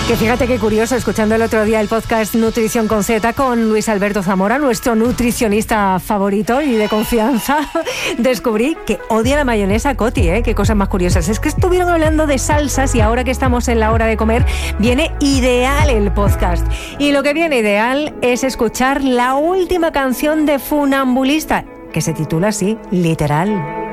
Que fíjate qué curioso, escuchando el otro día el podcast Nutrición con Z con Luis Alberto Zamora, nuestro nutricionista favorito y de confianza, descubrí que odia la mayonesa Coti, ¿eh? Qué cosas más curiosas. Es que estuvieron hablando de salsas y ahora que estamos en la hora de comer, viene ideal el podcast. Y lo que viene ideal es escuchar la última canción de Funambulista, que se titula así, literal.